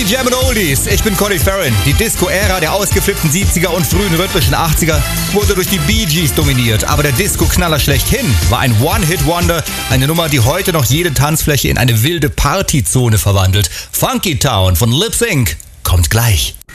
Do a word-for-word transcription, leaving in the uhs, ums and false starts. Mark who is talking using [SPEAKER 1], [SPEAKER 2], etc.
[SPEAKER 1] Jammin' Oldies, ich bin Conny Farron. Die Disco-Ära der ausgeflippten siebziger und frühen rhythmischen achtziger wurde durch die Bee Gees dominiert, aber der Disco-Knaller schlechthin war ein One-Hit-Wonder, eine Nummer, die heute noch jede Tanzfläche in eine wilde Partyzone verwandelt. Funky Town von Lip Sync kommt gleich.